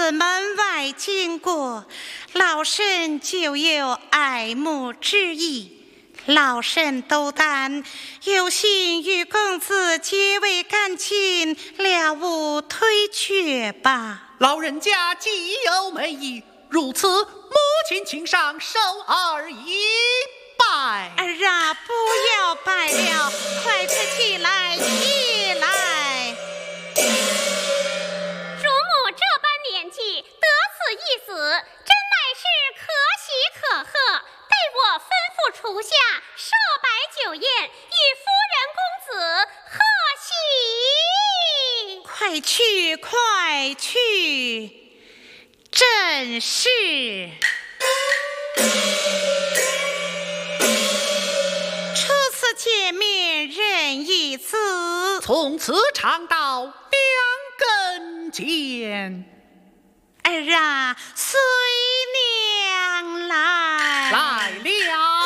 自门外经过，老身就有爱慕之意。老身斗胆，有心与公子结为干亲，了无推却吧。 老人家既有美意，如此，母亲请上手儿一拜。 儿啊，不要拜了，快起来，起来！ 主母这般年纪得此一子，真乃是可喜可贺。待我吩咐厨下设摆酒宴，与夫人公子贺喜。 快去，快去！正是。初次见面人一子， 从此尝到两根尖。 儿啊，随娘来。 来。